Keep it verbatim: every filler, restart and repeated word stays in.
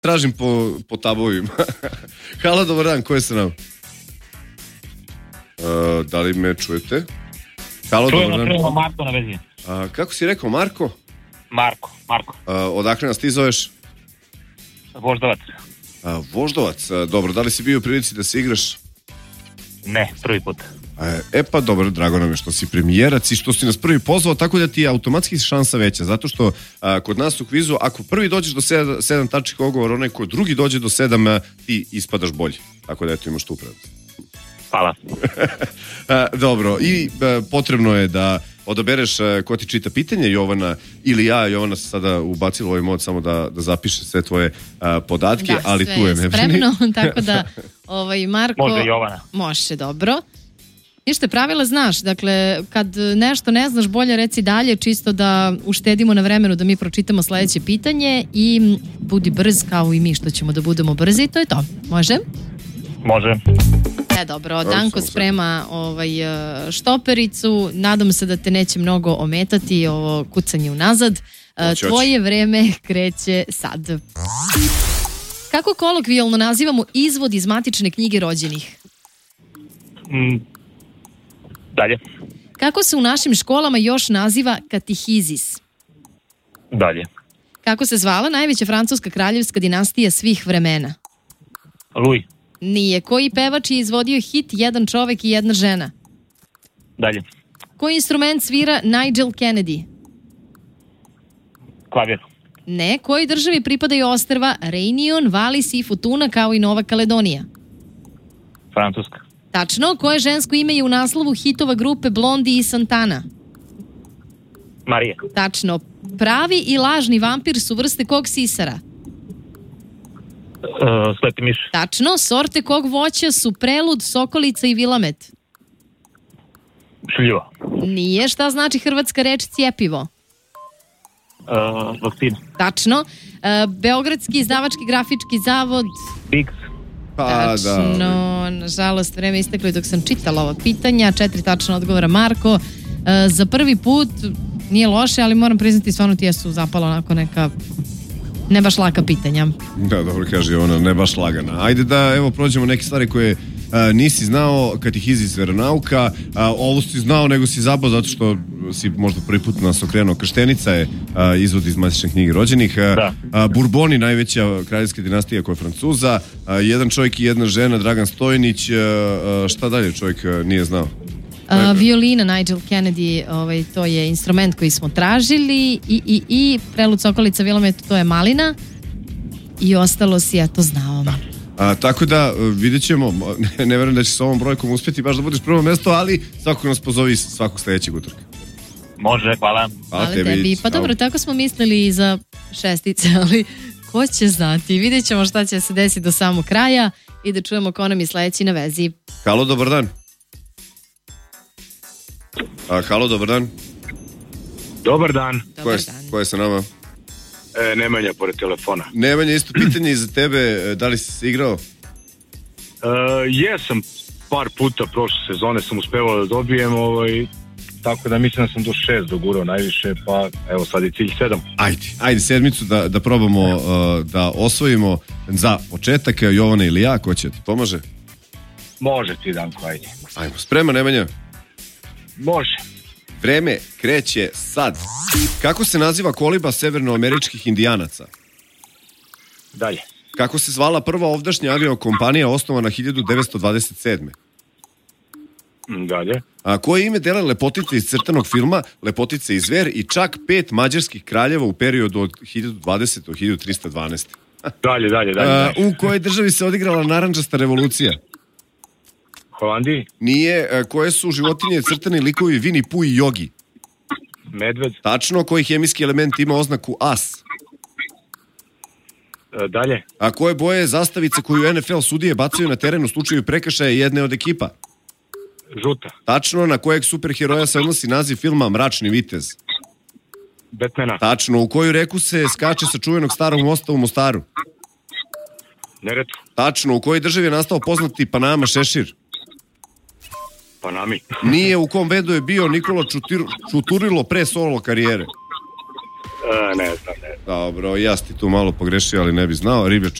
Tražim po, po tabovima. Halo, dobar dan, ko je sa nama? Uh, da li me čujete? Halo, čujemo, dobar dan. Čujemo, Marko na vezi. Uh, kako si rekao, Marko? Marko, Marko. Uh, odakle nas ti zoveš? Voždovac. Uh, Voždovac, uh, dobro, da li si bio u prilici da se igraš? Ne, prvi put. E pa dobro, drago nam je što si premijerac i što si nas prvi pozvao, tako da ti je automatski šansa veća, zato što a, kod nas u kvizu, ako prvi dođeš do sedam, sedam tačnih odgovora, onaj ko drugi dođe do sedam, a, ti ispadaš bolji. Tako da eto, imaš tu prednost. Hvala. a, dobro, i a, potrebno je da odabereš a, ko ti čita pitanje, Jovana ili ja. Jovana se sada ubacila ovaj mod samo da, da zapiše sve tvoje a, podatke, da, ali tu je sve je spremno, tako da ovaj, Marko... Može, Jovana. Može, dobro. Ništa, pravila znaš, dakle, kad nešto ne znaš, bolje reci dalje, čisto da uštedimo na vremenu da mi pročitamo sledeće pitanje i budi brz kao i mi što ćemo da budemo brzi, to je to. Može? Može. E, dobro, Danko sprema ovaj, štopericu, nadam se da te neće mnogo ometati ovo kucanje unazad. Oći, Tvoje oći. vreme kreće sad. Kako kolokvijalno nazivamo izvod iz matične knjige rođenih? Mm. Dalje. Kako se u našim školama još naziva katehizis? Dalje. Kako se zvala najveća francuska kraljevska dinastija svih vremena? Louis. Nije. Koji pevač je izvodio hit Jedan čovek i jedna žena? Dalje. Koji instrument svira Nigel Kennedy? Klavir. Ne. Kojoj državi pripadaju ostrva Reunion, Wallis i Futuna kao i Nova Kaledonija? Francuska. Tačno. Koje žensko ime je u naslovu hitova grupe Blondie i Santana? Marija. Tačno. Pravi i lažni vampir su vrste kog sisara? Uh, slepi miš. Tačno. Sorte kog voća su prelud, sokolica i vilamet? Šljiva. Nije. Šta znači hrvatska reč cjepivo? Uh, vakcina. Tačno. Uh, Beogradski izdavački grafički zavod? Bix. Pa, tačno, da. nažalost vreme isteklo i dok sam čitala ova pitanja. Četiri tačna odgovora, Marko. E, za prvi put nije loše, ali moram priznati, stvarno ti jesu zapala onako neka ne baš laka pitanja. Da, dobro kaže ona, ne baš lagana. Ajde da, evo, prođemo neke stvari koje a, nisi znao, katehizis veronauka, a, ovo si znao nego si zabao zato što si možda prvi put nas okrenuo. Krštenica je a, izvod iz matične knjige rođenih. A, a, Burboni, najveća kraljevska dinastija koja je Francuza. A, jedan čovjek i jedna žena, Dragan Stojnić. A, a, šta dalje čovjek a, nije znao? A, violina Nigel Kennedy, ovaj, to je instrument koji smo tražili i, i, i prelud, sokolica, vilamet, to je malina i ostalo si ja to znao. Da. A, tako da vidjet ćemo, ne, ne verujem da će s ovom brojkom uspjeti baš da budeš prvo mesto, ali svakog nas pozovi svakog sledećeg utorka. Može, hvala. Hvala, hvala tebi. tebi. Pa dobro, tako smo mislili i za šestice, ali ko će znati? Vidjet ćemo šta će se desiti do samog kraja i da čujemo ko nam je sledeći na vezi. Halo, dobar dan. A, halo, dobar dan. Dobar dan. Ko je, ko je sa nama? E, Nemanja pored telefona. Nemanja, isto pitanje i za tebe, da li si se igrao? E, jesam par puta prošle sezone sam uspevao da dobijem, ovaj, tako da mislim da sam do šest dogurao najviše, pa evo sad je cilj sedam. Ajde, ajde sedmicu da, da probamo uh, da osvojimo za početak. Jovana ili ja, ko će ti pomaže? Može ti, Danko, ajde. Ajmo, sprema Nemanja? Može. Vreme kreće sad. Kako se naziva koliba severnoameričkih indijanaca? Dalje. Kako se zvala prva ovdašnja aviokompanija osnovana hiljadu devetsto dvadeset sedme? Dalje. A koje ime dele lepotice iz crtanog filma Lepotice i zver i čak pet mađarskih kraljeva u periodu od hiljadu dvadesete do hiljadu trista dvanaeste? Dalje, dalje, dalje. A, u kojoj državi se odigrala narandžasta revolucija? Holandiji. Nije. A, koje su životinje crtani likovi Winnie Pooh i Yogi? Medved. Tačno. Koji hemijski element ima oznaku As? E, dalje. A koje boje je zastavica koju N F L sudije bacaju na teren u slučaju prekršaja jedne od ekipa? Žuta. Tačno. Na kojeg superheroja se odnosi naziv filma Mračni vitez? Batmana. Tačno. U koju reku se skače sa čuvenog starog mosta u Mostaru? Neretvu. Tačno. U kojoj državi je nastao poznati Panama šešir? Panami. Nije. U kom bendu je bio Nikola Čutir, Čuturilo pre solo karijere? Uh, ne znam, ne znam. Dobro, ja si ti tu malo pogrešio, ali ne bi znao. Riblja